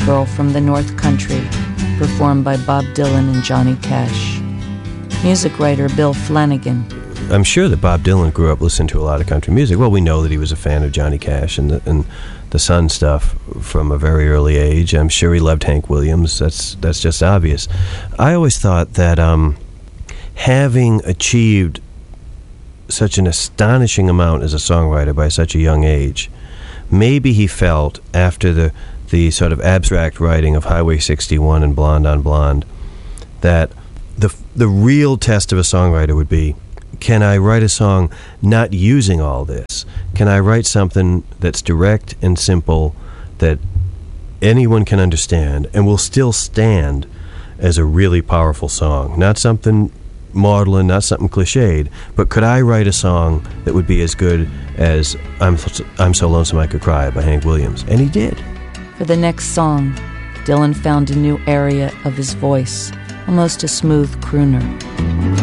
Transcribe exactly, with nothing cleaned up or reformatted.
Girl from the North Country, performed by Bob Dylan and Johnny Cash. Music writer Bill Flanagan. I'm sure that Bob Dylan grew up listening to a lot of country music. Well, we know that he was a fan of Johnny Cash and the, and the Sun stuff from a very early age. I'm sure he loved Hank Williams. That's that's just obvious. I always thought that um, having achieved such an astonishing amount as a songwriter by such a young age, maybe he felt after the the sort of abstract writing of Highway sixty-one and Blonde on Blonde that the the real test of a songwriter would be, can I write a song not using all this? Can I write something that's direct and simple that anyone can understand and will still stand as a really powerful song? Not something maudlin, not something cliched, but could I write a song that would be as good as I'm, I'm So Lonesome I Could Cry by Hank Williams? And he did. For the next song, Dylan found a new area of his voice, almost a smooth crooner.